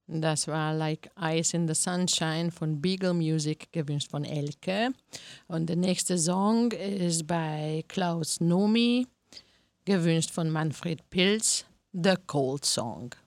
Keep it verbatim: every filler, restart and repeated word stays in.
Das war Like Ice in the Sunshine von Beagle Music, gewünscht von Elke. Und der nächste Song ist bei Klaus Nomi, gewünscht von Manfred Pilz, The Cold Song.